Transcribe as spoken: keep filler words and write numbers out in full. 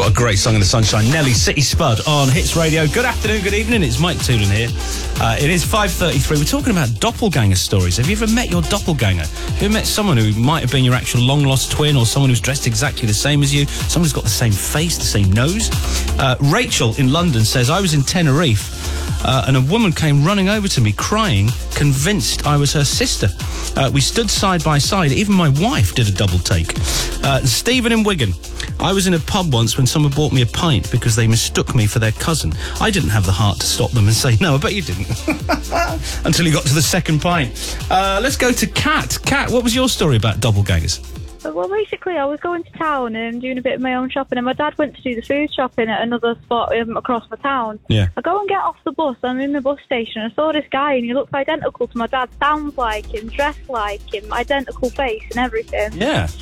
What a great song in the sunshine. Nelly, City Spud on Hits Radio. Good afternoon, good evening. It's Mike Toolan here. Uh, it is five thirty-three. We're talking about doppelganger stories. Have you ever met your doppelganger? Have you ever met someone who might have been your actual long-lost twin, or someone who's dressed exactly the same as you? Someone who's got the same face, the same nose? Uh, Rachel in London says, I was in Tenerife uh, and a woman came running over to me crying, convinced I was her sister. Uh, we stood side by side. Even my wife did a double take. Uh, Stephen in Wigan. I was in a pub once when someone bought me a pint because they mistook me for their cousin. I didn't have the heart to stop them and say, no, I bet you didn't. Until you got to the second pint. Uh, let's go to Kat. Kat, what was your story about doppelgangers? Well, basically, I was going to town and doing a bit of my own shopping, and my dad went to do the food shopping at another spot um, across my town. Yeah. I go and get off the bus, I'm in the bus station, I saw this guy, and he looks identical to my dad, sounds like him, dressed like him, identical face and everything. Yeah.